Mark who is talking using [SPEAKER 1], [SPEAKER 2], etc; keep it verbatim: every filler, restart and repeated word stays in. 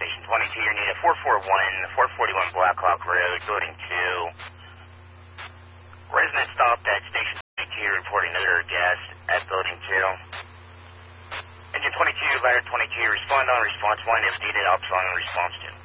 [SPEAKER 1] Station twenty-two, you're needed four forty-one, four forty-one Blackhawk Road, Building two. Resident stopped at Station twenty-two, reporting another guest at Building two. Engine twenty-two, ladder twenty-two, respond on response one if needed, ops on response two.